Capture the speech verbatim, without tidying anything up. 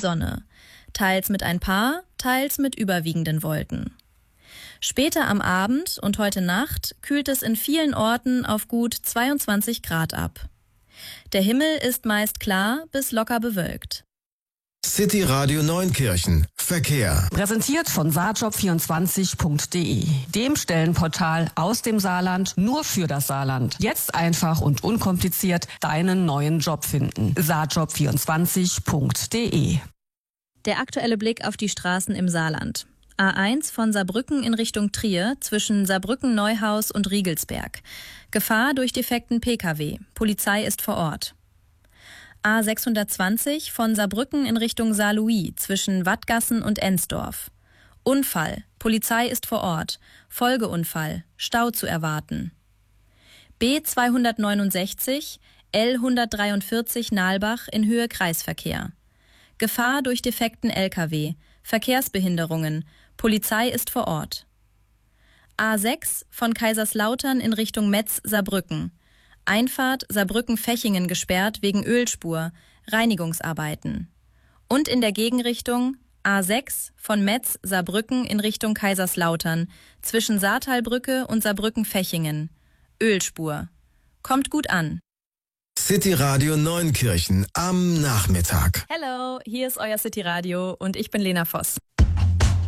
Sonne, teils mit ein paar, teils mit überwiegenden Wolken. Später am Abend und heute Nacht kühlt es in vielen Orten auf gut zweiundzwanzig Grad ab. Der Himmel ist meist klar bis locker bewölkt. City Radio Neunkirchen. Verkehr. Präsentiert von saarjob vierundzwanzig punkt de, dem Stellenportal aus dem Saarland nur für das Saarland. Jetzt einfach und unkompliziert deinen neuen Job finden. saarjob vierundzwanzig punkt de. Der aktuelle Blick auf die Straßen im Saarland. A eins von Saarbrücken in Richtung Trier zwischen Saarbrücken-Neuhaus und Riegelsberg. Gefahr durch defekten Pkw. Polizei ist vor Ort. A sechshundertzwanzig von Saarbrücken in Richtung Saarlouis zwischen Wattgassen und Ensdorf. Unfall. Polizei ist vor Ort. Folgeunfall. Stau zu erwarten. B zweihundertneunundsechzig L hundertdreiundvierzig Nalbach in Höhe Kreisverkehr. Gefahr durch defekten Lkw. Verkehrsbehinderungen. Polizei ist vor Ort. A sechs von Kaiserslautern in Richtung Metz-Saarbrücken. Einfahrt Saarbrücken-Fechingen gesperrt wegen Ölspur, Reinigungsarbeiten. Und in der Gegenrichtung A sechs von Metz-Saarbrücken in Richtung Kaiserslautern zwischen Saartalbrücke und Saarbrücken-Fechingen. Ölspur. Kommt gut an. City Radio Neunkirchen am Nachmittag. Hello, hier ist euer City Radio und ich bin Lena Voss.